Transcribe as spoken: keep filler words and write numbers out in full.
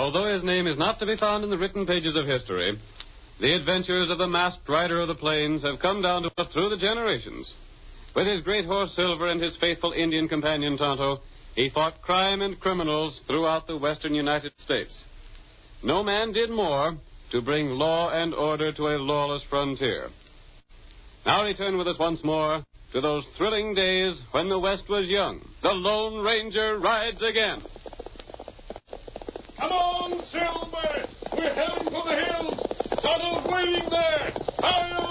although his name is not to be found in the written pages of history, the adventures of the masked rider of the plains have come down to us through the generations. With his great horse Silver and his faithful Indian companion Tonto, he fought crime and criminals throughout the western United States. No man did more to bring law and order to a lawless frontier. Now return with us once more to those thrilling days when the West was young. The Lone Ranger rides again. Come on, Silver! We're heading for the hills! Tonto's waiting there! Hurry!